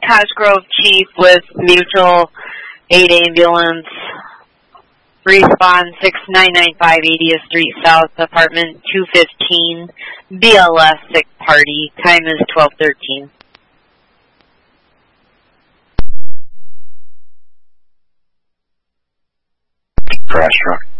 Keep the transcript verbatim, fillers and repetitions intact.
Cosgrove Chief with Mutual Aid Ambulance. Respawn six nine nine five eightieth Street South, apartment two fifteen, B L S sick party. Time is twelve thirteen. Crash truck.